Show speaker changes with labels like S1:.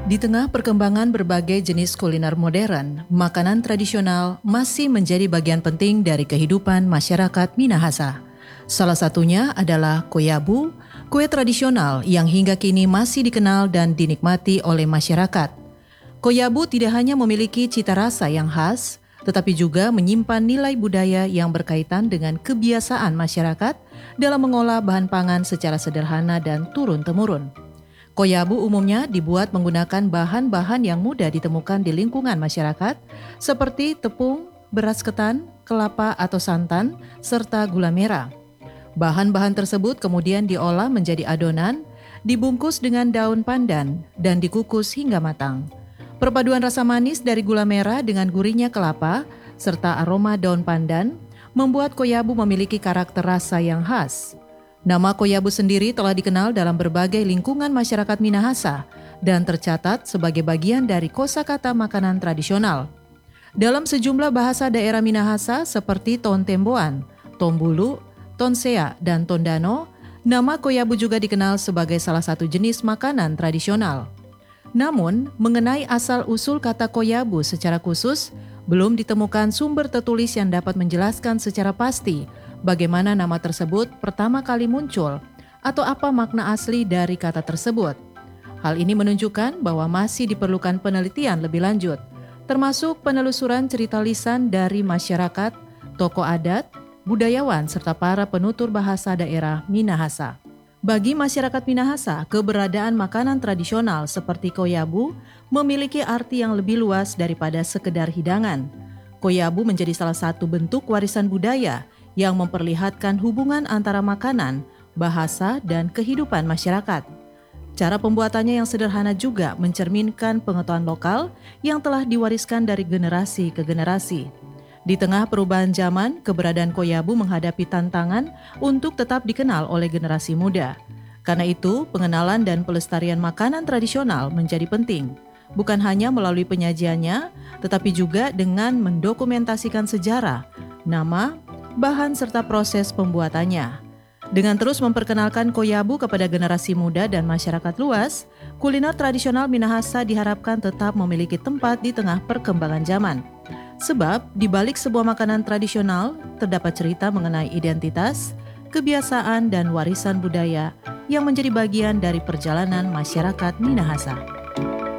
S1: Di tengah perkembangan berbagai jenis kuliner modern, makanan tradisional masih menjadi bagian penting dari kehidupan masyarakat Minahasa. Salah satunya adalah koyabu, kue tradisional yang hingga kini masih dikenal dan dinikmati oleh masyarakat. Koyabu tidak hanya memiliki cita rasa yang khas, tetapi juga menyimpan nilai budaya yang berkaitan dengan kebiasaan masyarakat dalam mengolah bahan pangan secara sederhana dan turun-temurun. Koyabu umumnya dibuat menggunakan bahan-bahan yang mudah ditemukan di lingkungan masyarakat seperti tepung, beras ketan, kelapa atau santan, serta gula merah. Bahan-bahan tersebut kemudian diolah menjadi adonan, dibungkus dengan daun pandan, dan dikukus hingga matang. Perpaduan rasa manis dari gula merah dengan gurihnya kelapa, serta aroma daun pandan, membuat koyabu memiliki karakter rasa yang khas. Nama koyabu sendiri telah dikenal dalam berbagai lingkungan masyarakat Minahasa dan tercatat sebagai bagian dari kosakata makanan tradisional. Dalam sejumlah bahasa daerah Minahasa seperti Tontemboan, Tombulu, Tonsea, dan Tondano, nama koyabu juga dikenal sebagai salah satu jenis makanan tradisional. Namun, mengenai asal-usul kata koyabu secara khusus, belum ditemukan sumber tertulis yang dapat menjelaskan secara pasti bagaimana nama tersebut pertama kali muncul atau apa makna asli dari kata tersebut. Hal ini menunjukkan bahwa masih diperlukan penelitian lebih lanjut, termasuk penelusuran cerita lisan dari masyarakat, tokoh adat, budayawan, serta para penutur bahasa daerah Minahasa. Bagi masyarakat Minahasa, keberadaan makanan tradisional seperti koyabu memiliki arti yang lebih luas daripada sekedar hidangan. Koyabu menjadi salah satu bentuk warisan budaya yang memperlihatkan hubungan antara makanan, bahasa, dan kehidupan masyarakat. Cara pembuatannya yang sederhana juga mencerminkan pengetahuan lokal yang telah diwariskan dari generasi ke generasi. Di tengah perubahan zaman, keberadaan koyabu menghadapi tantangan untuk tetap dikenal oleh generasi muda. Karena itu, pengenalan dan pelestarian makanan tradisional menjadi penting, bukan hanya melalui penyajiannya, tetapi juga dengan mendokumentasikan sejarah, nama, bahan serta proses pembuatannya. Dengan terus memperkenalkan koyabu kepada generasi muda dan masyarakat luas, kuliner tradisional Minahasa diharapkan tetap memiliki tempat di tengah perkembangan zaman. Sebab di balik sebuah makanan tradisional terdapat cerita mengenai identitas, kebiasaan dan warisan budaya yang menjadi bagian dari perjalanan masyarakat Minahasa.